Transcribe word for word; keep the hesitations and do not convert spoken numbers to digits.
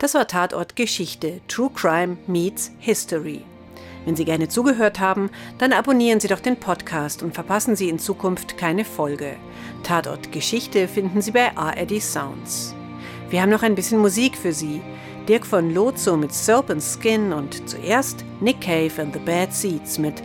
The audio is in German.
Das war Tatort Geschichte, True Crime meets History. Wenn Sie gerne zugehört haben, dann abonnieren Sie doch den Podcast und verpassen Sie in Zukunft keine Folge. Tatort Geschichte finden Sie bei A R D Sounds. Wir haben noch ein bisschen Musik für Sie. Dirk von Lozo mit Serpent Skin und zuerst Nick Cave and the Bad Seeds mit